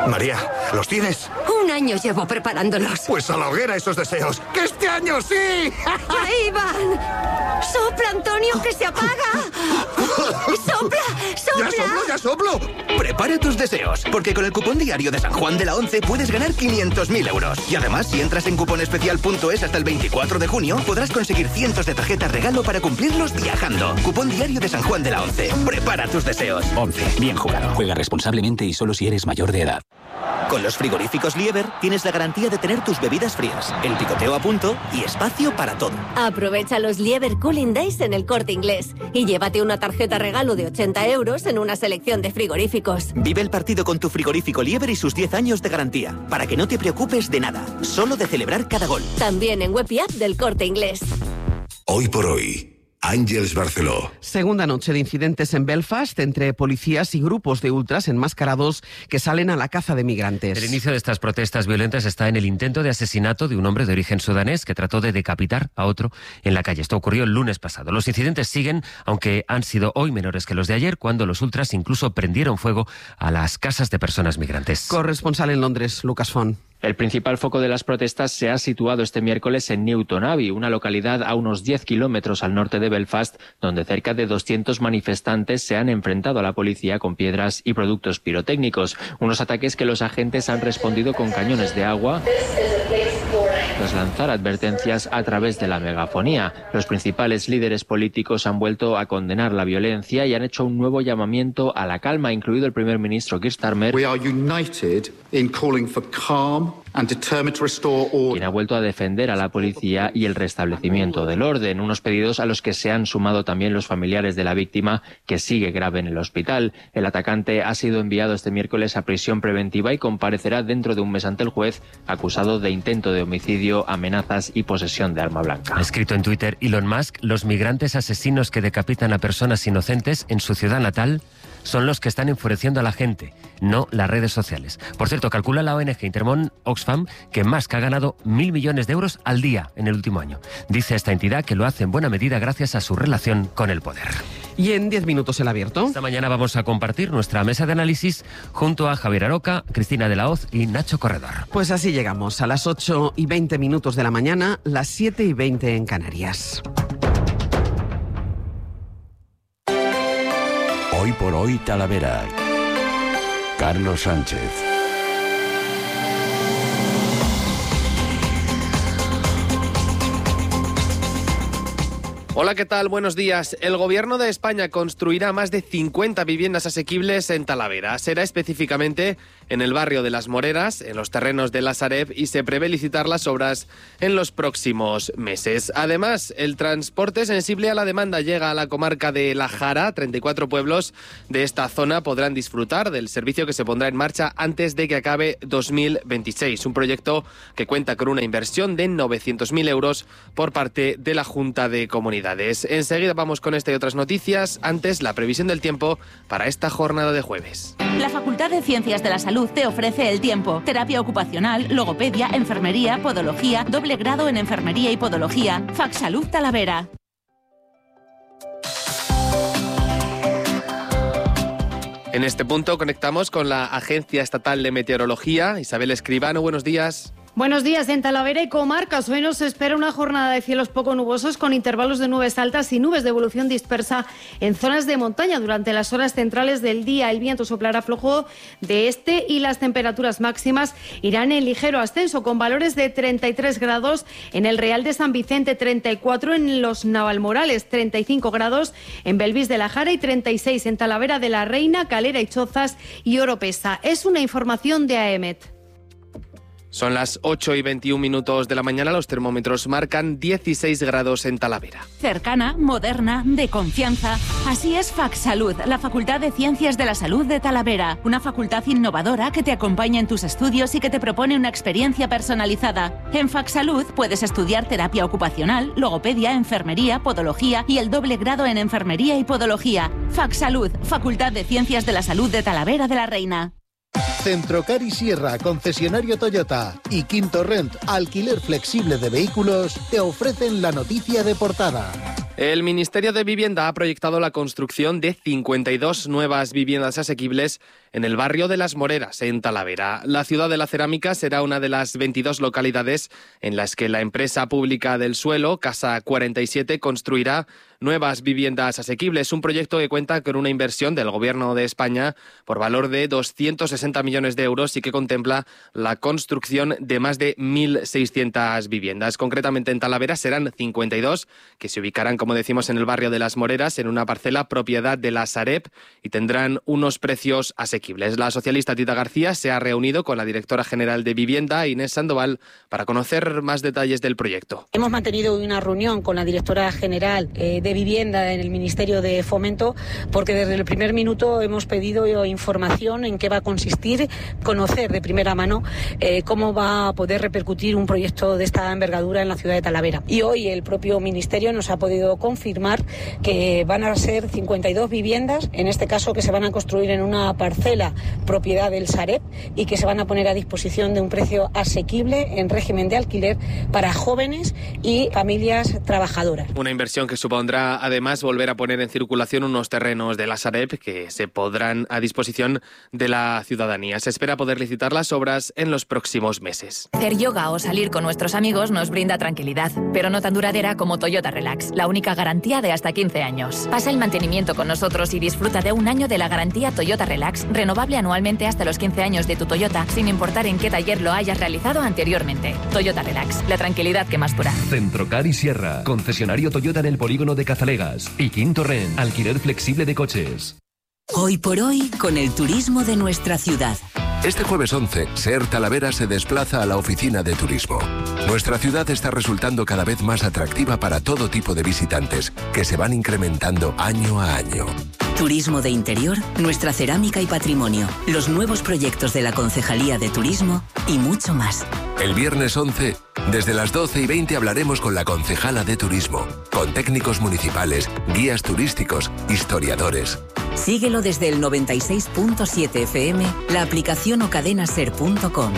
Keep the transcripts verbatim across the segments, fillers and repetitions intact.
María, ¿los tienes? Un año llevo preparándolos. Pues a la hoguera esos deseos. ¡Que este año sí! ¡Ahí van! ¡Sopla, Antonio, que se apaga! ¡Sopla, sopla! ¡Ya soplo, ya soplo! Prepara tus deseos, porque con el cupón diario de San Juan de la Once puedes ganar quinientos mil euros. Y además, si entras en cuponespecial punto es hasta el veinticuatro de junio, podrás conseguir cientos de tarjetas regalo para cumplirlos viajando. Cupón diario de San Juan de la Once. Prepara tus deseos. Once. Bien jugado. Juega responsablemente y solo si eres mayor de edad. Con los frigoríficos Lieber tienes la garantía de tener tus bebidas frías, el picoteo a punto y espacio para todo. Aprovecha los Lieber Cooling Days en El Corte Inglés y llévate una tarjeta regalo de ochenta euros en una selección de frigoríficos. Vive el partido con tu frigorífico Lieber y sus diez años de garantía, para que no te preocupes de nada, solo de celebrar cada gol. También en web y app del Corte Inglés. Hoy por hoy, Àngels Barceló. Segunda noche de incidentes en Belfast entre policías y grupos de ultras enmascarados que salen a la caza de migrantes. El inicio de estas protestas violentas está en el intento de asesinato de un hombre de origen sudanés que trató de decapitar a otro en la calle. Esto ocurrió el lunes pasado. Los incidentes siguen, aunque han sido hoy menores que los de ayer, cuando los ultras incluso prendieron fuego a las casas de personas migrantes. Corresponsal en Londres, Lucas Font. El principal foco de las protestas se ha situado este miércoles en Newton Abbey, una localidad a unos diez kilómetros al norte de Belfast, donde cerca de doscientos manifestantes se han enfrentado a la policía con piedras y productos pirotécnicos. Unos ataques que los agentes han respondido con cañones de agua tras lanzar advertencias a través de la megafonía. Los principales líderes políticos han vuelto a condenar la violencia y han hecho un nuevo llamamiento a la calma, incluido el primer ministro Keir Starmer, We are united in calling for calm and determined to restore order. Quien ha vuelto a defender a la policía y el restablecimiento del orden, unos pedidos a los que se han sumado también los familiares de la víctima, que sigue grave en el hospital. El atacante ha sido enviado este miércoles a prisión preventiva y comparecerá dentro de un mes ante el juez, acusado de intento de homicidio, amenazas y posesión de arma blanca. Ha escrito en Twitter Elon Musk: los migrantes asesinos que decapitan a personas inocentes en su ciudad natal son los que están enfureciendo a la gente, no las redes sociales. Por cierto, calcula la O N G Intermón Oxfam que Musk ha ganado mil millones de euros al día en el último año. Dice esta entidad que lo hace en buena medida gracias a su relación con el poder. Y en diez minutos el abierto. Esta mañana vamos a compartir nuestra mesa de análisis junto a Javier Aroca, Cristina de la Hoz y Nacho Corredor. Pues así llegamos a las ocho y veinte minutos de la mañana, las siete y veinte en Canarias. Hoy por hoy Talavera. Carlos Sánchez. Hola, ¿qué tal? Buenos días. El Gobierno de España construirá más de cincuenta viviendas asequibles en Talavera. Será específicamente en el barrio de Las Moreras, en los terrenos de la Sareb, y se prevé licitar las obras en los próximos meses. Además, el transporte sensible a la demanda llega a la comarca de La Jara. treinta y cuatro pueblos de esta zona podrán disfrutar del servicio que se pondrá en marcha antes de que acabe dos mil veintiséis. Un proyecto que cuenta con una inversión de novecientos mil euros por parte de la Junta de Comunidades. Enseguida vamos con esta y otras noticias. Antes, la previsión del tiempo para esta jornada de jueves. La Facultad de Ciencias de la Salud te ofrece el tiempo. Terapia ocupacional, logopedia, enfermería, podología, doble grado en enfermería y podología. FacSalud Talavera. En este punto conectamos con la Agencia Estatal de Meteorología. Isabel Escribano, buenos días. Buenos días. En Talavera y comarcas hoy nos espera una jornada de cielos poco nubosos con intervalos de nubes altas y nubes de evolución dispersa en zonas de montaña. Durante las horas centrales del día el viento soplará flojo de este y las temperaturas máximas irán en ligero ascenso, con valores de treinta y tres grados en el Real de San Vicente, treinta y cuatro en los Navalmorales, treinta y cinco grados en Belvis de la Jara y treinta y seis en Talavera de la Reina, Calera y Chozas y Oropesa. Es una información de A E M E T. Son las ocho y veintiún minutos de la mañana, los termómetros marcan dieciséis grados en Talavera. Cercana, moderna, de confianza. Así es FacSalud, la Facultad de Ciencias de la Salud de Talavera. Una facultad innovadora que te acompaña en tus estudios y que te propone una experiencia personalizada. En FacSalud puedes estudiar terapia ocupacional, logopedia, enfermería, podología y el doble grado en enfermería y podología. FacSalud, Facultad de Ciencias de la Salud de Talavera de la Reina. Centrocar y Sierra, concesionario Toyota, y Quinto Rent, alquiler flexible de vehículos, te ofrecen la noticia de portada. El Ministerio de Vivienda ha proyectado la construcción de cincuenta y dos nuevas viviendas asequibles en el barrio de Las Moreras, en Talavera. La ciudad de la cerámica será una de las veintidós localidades en las que la empresa pública del suelo, Casa cuarenta y siete, construirá nuevas viviendas asequibles. Un proyecto que cuenta con una inversión del Gobierno de España por valor de doscientos sesenta millones de euros y que contempla la construcción de más de mil seiscientas viviendas. Concretamente en Talavera serán cincuenta y dos, que se ubicarán, como decimos, en el barrio de Las Moreras, en una parcela propiedad de la Sareb, y tendrán unos precios asequibles. La socialista Tita García se ha reunido con la directora general de Vivienda, Inés Sandoval, para conocer más detalles del proyecto. Hemos mantenido una reunión con la directora general eh, de Vivienda en el Ministerio de Fomento, porque desde el primer minuto hemos pedido información en qué va a consistir, conocer de primera mano eh, cómo va a poder repercutir un proyecto de esta envergadura en la ciudad de Talavera. Y hoy el propio Ministerio nos ha podido confirmar que van a ser cincuenta y dos viviendas, en este caso que se van a construir en una parcela propiedad del Sareb y que se van a poner a disposición de un precio asequible en régimen de alquiler para jóvenes y familias trabajadoras. Una inversión que supondrá además volver a poner en circulación unos terrenos de la Sareb que se pondrán a disposición de la ciudadanía. Se espera poder licitar las obras en los próximos meses. Hacer yoga o salir con nuestros amigos nos brinda tranquilidad, pero no tan duradera como Toyota Relax, la única garantía de hasta quince años. Pasa el mantenimiento con nosotros y disfruta de un año de la garantía Toyota Relax, renovable anualmente hasta los quince años de tu Toyota, sin importar en qué taller lo hayas realizado anteriormente. Toyota Relax, la tranquilidad que más dura. Centrocar y Sierra, concesionario Toyota en el polígono de Cazalegas. Y Quinto Ren, alquiler flexible de coches. Hoy por hoy, con el turismo de nuestra ciudad. Este jueves once, SER Talavera se desplaza a la oficina de turismo. Nuestra ciudad está resultando cada vez más atractiva para todo tipo de visitantes, que se van incrementando año a año. Turismo de interior, nuestra cerámica y patrimonio, los nuevos proyectos de la Concejalía de Turismo y mucho más. El viernes once, desde las doce y veinte hablaremos con la concejala de Turismo, con técnicos municipales, guías turísticos, historiadores. Síguelo desde el noventa y seis punto siete F M, la aplicación o cadenaser punto com.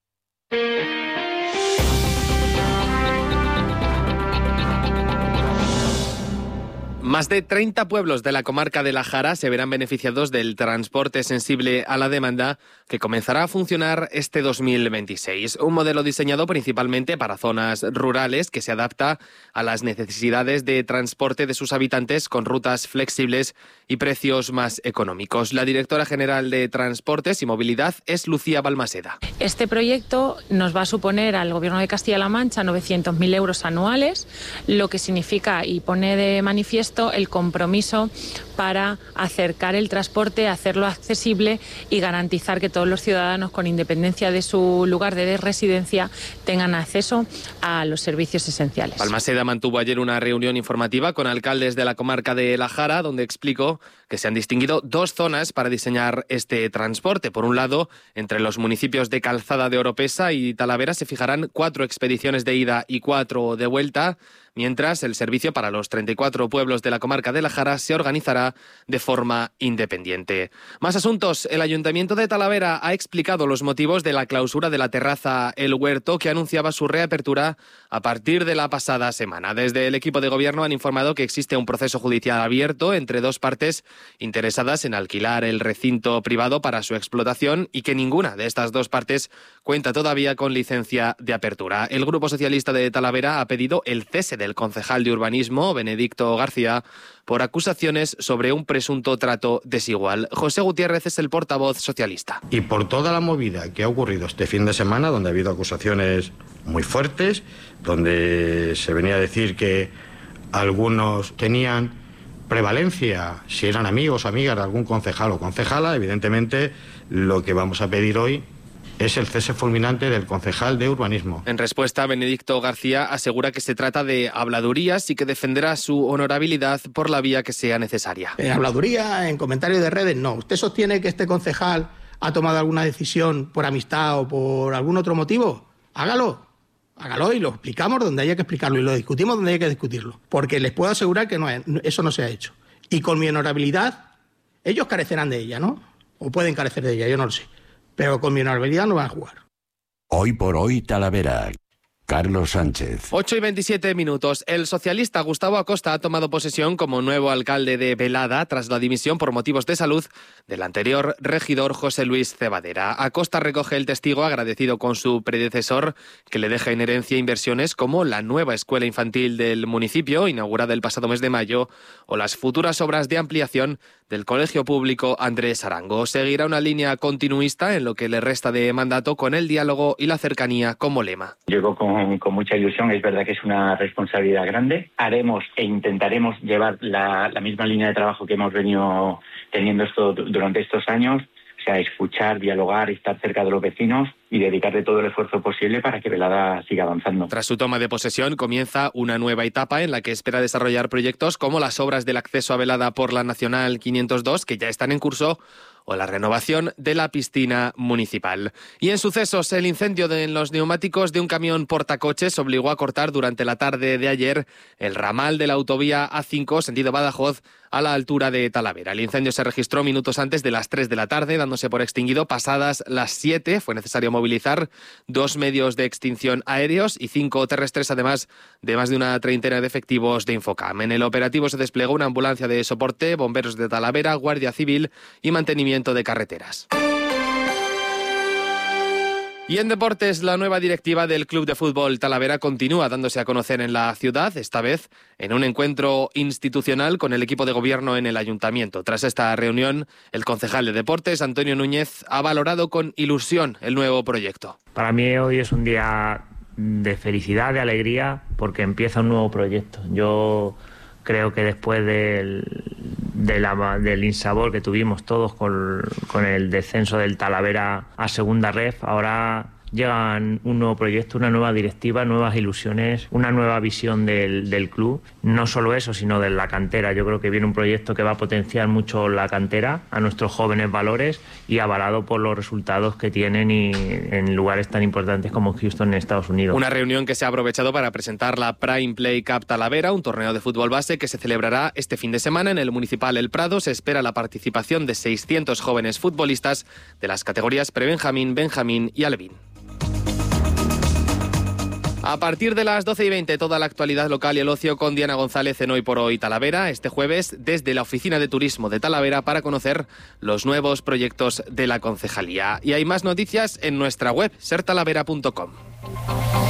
Más de treinta pueblos de la comarca de La Jara se verán beneficiados del transporte sensible a la demanda que comenzará a funcionar este dos mil veintiséis. Un modelo diseñado principalmente para zonas rurales que se adapta a las necesidades de transporte de sus habitantes con rutas flexibles y precios más económicos. La directora general de Transportes y Movilidad es Lucía Balmaseda. Este proyecto nos va a suponer al Gobierno de Castilla-La Mancha novecientos mil euros anuales, lo que significa y pone de manifiesto el compromiso para acercar el transporte, hacerlo accesible y garantizar que todos los ciudadanos, con independencia de su lugar de residencia, tengan acceso a los servicios esenciales. Balmaseda mantuvo ayer una reunión informativa con alcaldes de la comarca de La Jara, donde explicó que se han distinguido dos zonas para diseñar este transporte. Por un lado, entre los municipios de Calzada de Oropesa y Talavera se fijarán cuatro expediciones de ida y cuatro de vuelta, mientras el servicio para los treinta y cuatro pueblos de la comarca de La Jara se organizará de forma independiente. Más asuntos. El Ayuntamiento de Talavera ha explicado los motivos de la clausura de la terraza El Huerto, que anunciaba su reapertura a partir de la pasada semana. Desde el equipo de gobierno han informado que existe un proceso judicial abierto entre dos partes interesadas en alquilar el recinto privado para su explotación y que ninguna de estas dos partes cuenta todavía con licencia de apertura. El Grupo Socialista de Talavera ha pedido el cese del concejal de Urbanismo, Benedicto García, por acusaciones sobre un presunto trato desigual. José Gutiérrez es el portavoz socialista. Y por toda la movida que ha ocurrido este fin de semana, donde ha habido acusaciones muy fuertes, donde se venía a decir que algunos tenían prevalencia, si eran amigos o amigas de algún concejal o concejala, evidentemente lo que vamos a pedir hoy es el cese fulminante del concejal de Urbanismo. En respuesta, Benedicto García asegura que se trata de habladurías y que defenderá su honorabilidad por la vía que sea necesaria. En habladuría, en comentarios de redes, no. ¿Usted sostiene que este concejal ha tomado alguna decisión por amistad o por algún otro motivo? Hágalo. Hágalo y lo explicamos donde haya que explicarlo y lo discutimos donde haya que discutirlo. Porque les puedo asegurar que no es, eso no se ha hecho. Y con mi honorabilidad, ellos carecerán de ella, ¿no? O pueden carecer de ella, yo no lo sé. Pero con mi honorabilidad no van a jugar. Hoy por hoy, Talavera. Carlos Sánchez. ocho y veintisiete minutos. El socialista Gustavo Acosta ha tomado posesión como nuevo alcalde de Velada tras la dimisión por motivos de salud del anterior regidor José Luis Cebadera. Acosta recoge el testigo agradecido con su predecesor, que le deja en herencia inversiones como la nueva escuela infantil del municipio, inaugurada el pasado mes de mayo, o las futuras obras de ampliación del Colegio Público Andrés Arango. Seguirá una línea continuista en lo que le resta de mandato, con el diálogo y la cercanía como lema. Llego con, con mucha ilusión, es verdad que es una responsabilidad grande. Haremos e intentaremos llevar la, la misma línea de trabajo que hemos venido teniendo esto, durante estos años, o sea, escuchar, dialogar, estar cerca de los vecinos y dedicarle todo el esfuerzo posible para que Velada siga avanzando. Tras su toma de posesión comienza una nueva etapa en la que espera desarrollar proyectos como las obras del acceso a Velada por la Nacional quinientos dos, que ya están en curso, o la renovación de la piscina municipal. Y en sucesos, el incendio de, en los neumáticos de un camión portacoches obligó a cortar durante la tarde de ayer el ramal de la autovía A cinco, sentido Badajoz, a la altura de Talavera. El incendio se registró minutos antes de las tres de la tarde, dándose por extinguido pasadas las siete. Fue necesario movilizar dos medios de extinción aéreos y cinco terrestres, además de más de una treintena de efectivos de Infocam. En el operativo se desplegó una ambulancia de soporte, bomberos de Talavera, Guardia Civil y mantenimiento de carreteras. Y en deportes, la nueva directiva del Club de Fútbol Talavera continúa dándose a conocer en la ciudad, esta vez en un encuentro institucional con el equipo de gobierno en el ayuntamiento. Tras esta reunión, el concejal de deportes, Antonio Núñez, ha valorado con ilusión el nuevo proyecto. Para mí hoy es un día de felicidad, de alegría, porque empieza un nuevo proyecto. Yo creo que después del, de la, del insabor que tuvimos todos con, con el descenso del Talavera a segunda ref, ahora llega un nuevo proyecto, una nueva directiva, nuevas ilusiones, una nueva visión del, del club. No solo eso, sino de la cantera. Yo creo que viene un proyecto que va a potenciar mucho la cantera, a nuestros jóvenes valores, y avalado por los resultados que tienen y en lugares tan importantes como Houston, en Estados Unidos. Una reunión que se ha aprovechado para presentar la Prime Play Cup Talavera, un torneo de fútbol base que se celebrará este fin de semana en el Municipal El Prado. Se espera la participación de seiscientos jóvenes futbolistas de las categorías prebenjamín, benjamín y alevín. A partir de las doce y veinte, toda la actualidad local y el ocio con Diana González en Hoy por Hoy Talavera, este jueves desde la Oficina de Turismo de Talavera, para conocer los nuevos proyectos de la concejalía. Y hay más noticias en nuestra web, ser talavera punto com.